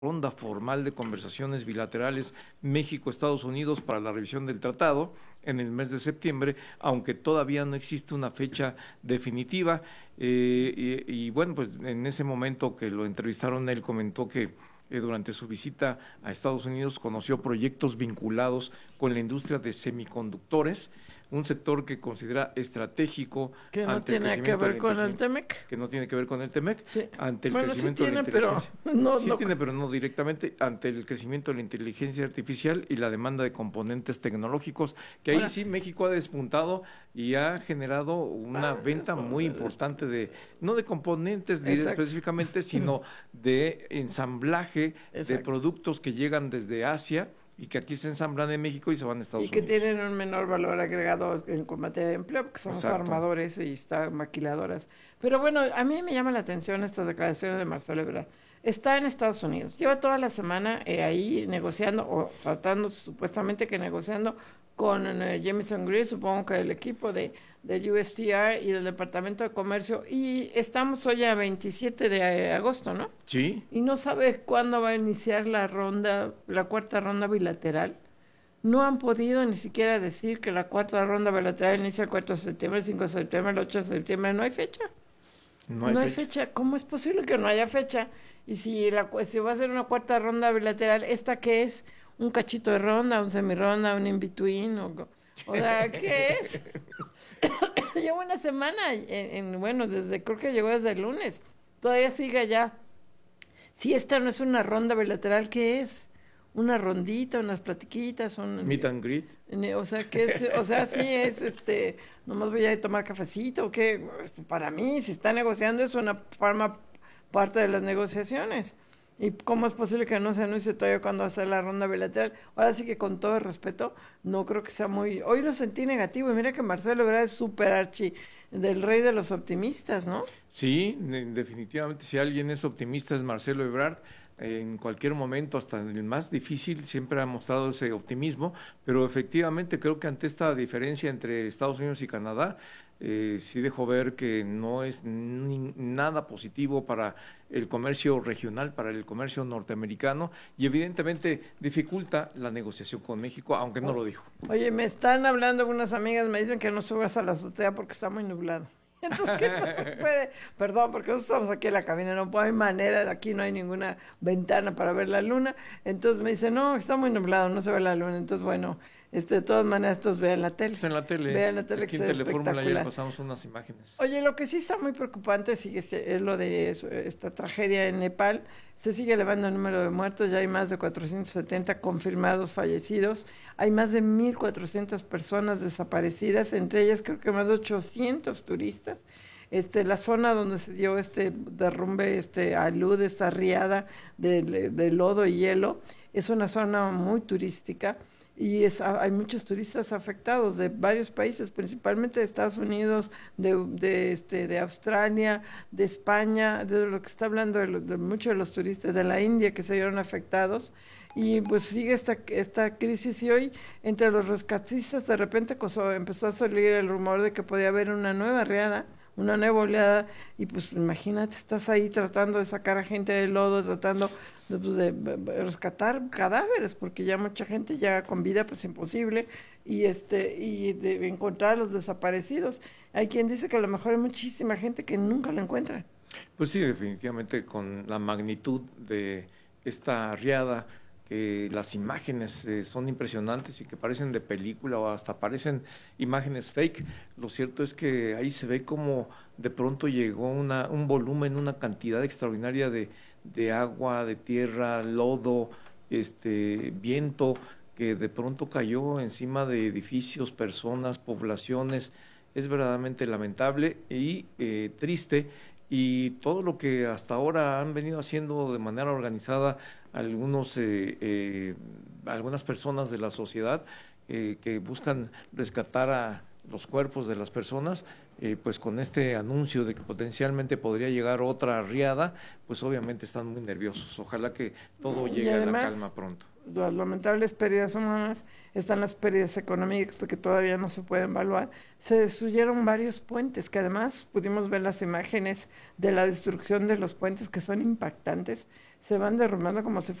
ronda formal de conversaciones bilaterales México-Estados Unidos para la revisión del tratado en el mes de septiembre, aunque todavía no existe una fecha definitiva. Bueno, pues en ese momento que lo entrevistaron, él comentó que durante su visita a Estados Unidos conoció proyectos vinculados con la industria de semiconductores, un sector que considera estratégico que no ante el tiene que crecimiento ver con el TEMEC. que no tiene que ver con el TEMEC, Sí. ante el Bueno, crecimiento sí tiene, de la inteligencia. pero no, Sí no. tiene, pero no directamente, ante el crecimiento de la inteligencia artificial y la demanda de componentes tecnológicos, que ahí Ahora, sí México ha despuntado y ha generado una venta muy importante de, no de componentes específicamente, sino de ensamblaje de productos que llegan desde Asia y que aquí se ensamblan en México y se van a Estados Unidos. Y que tienen un menor valor agregado en materia de empleo, porque somos armadores y maquiladoras. Pero bueno, a mí me llama la atención estas declaraciones de Marcelo Ebrard. Está en Estados Unidos, lleva toda la semana ahí negociando, o tratando supuestamente que negociando con Jamieson Greer, supongo que el equipo del USTR y del Departamento de Comercio, y estamos hoy a 27 de agosto, ¿no? Sí. Y no sabe cuándo va a iniciar la cuarta ronda bilateral. No han podido ni siquiera decir que la cuarta ronda bilateral inicia el 4 de septiembre, el 5 de septiembre, el 8 de septiembre. No hay fecha. No hay fecha. ¿Cómo es posible que no haya fecha? Y si va a ser una cuarta ronda bilateral, ¿esta qué es? ¿Un cachito de ronda, un semironda, un in-between? O sea, ¿qué es? Llevo una semana, bueno, creo que llegó desde el lunes. Todavía sigue allá. Si esta no es una ronda bilateral, ¿qué es? Una rondita, unas platiquitas, meet and greet. O sea, ¿qué es? O sea, sí es, nomás voy a tomar cafecito, ¿o qué? Para mí, si está negociando, es una forma parte de las negociaciones. ¿Y cómo es posible que no se anuncie todavía cuándo va a ser la ronda bilateral? Ahora sí que con todo el respeto, no creo que sea muy... Hoy lo sentí negativo, y mira que Marcelo Ebrard es súper del rey de los optimistas, ¿no? Sí, definitivamente, si alguien es optimista es Marcelo Ebrard. En cualquier momento, hasta en el más difícil, siempre ha mostrado ese optimismo, pero efectivamente creo que ante esta diferencia entre Estados Unidos y Canadá, sí dejó ver que no es nada positivo para el comercio regional, para el comercio norteamericano, y evidentemente dificulta la negociación con México, aunque no lo dijo. Oye, me están hablando unas amigas, me dicen que no subas a la azotea porque está muy nublado. Entonces, ¿qué no se puede? Perdón, porque nosotros estamos aquí en la cabina, no hay manera, aquí no hay ninguna ventana para ver la luna. Entonces me dicen, no, está muy nublado, no se ve la luna. Entonces, bueno, de todas maneras, estos vean la tele. En la tele. Vean la tele, aquí que en es Telefórmula ya pasamos unas imágenes. Oye, lo que sí está muy preocupante es lo de esta tragedia en Nepal. Se sigue elevando el número de muertos, ya hay más de 470 confirmados fallecidos, hay más de 1.400 personas desaparecidas, entre ellas creo que más de 800 turistas. La zona donde se dio este derrumbe, alud, esta riada de lodo y hielo, es una zona muy turística y hay muchos turistas afectados de varios países, principalmente de Estados Unidos, de Australia, de España, de lo que está hablando de muchos de los turistas de la India que se vieron afectados. Y pues sigue esta crisis, y hoy entre los rescatistas de repente empezó a salir el rumor de que podía haber una nueva riada, una nueva oleada, y pues imagínate, estás ahí tratando de sacar a gente del lodo, tratando de rescatar cadáveres, porque ya mucha gente ya con vida pues imposible, y de encontrar a los desaparecidos. Hay quien dice que a lo mejor hay muchísima gente que nunca la encuentra. Pues sí, definitivamente con la magnitud de esta riada, que las imágenes son impresionantes y que parecen de película o hasta parecen imágenes fake. Lo cierto es que ahí se ve como de pronto llegó un volumen, una cantidad extraordinaria de agua, de tierra, lodo, viento, que de pronto cayó encima de edificios, personas, poblaciones. Es verdaderamente lamentable y triste. Y todo lo que hasta ahora han venido haciendo de manera organizada algunas personas de la sociedad que buscan rescatar a los cuerpos de las personas, pues con este anuncio de que potencialmente podría llegar otra riada, pues obviamente están muy nerviosos. Ojalá que todo llegue a la calma pronto. Las lamentables pérdidas humanas, están las pérdidas económicas que todavía no se pueden evaluar. Se destruyeron varios puentes, que además pudimos ver las imágenes de la destrucción de los puentes, que son impactantes. se van derrumbando como si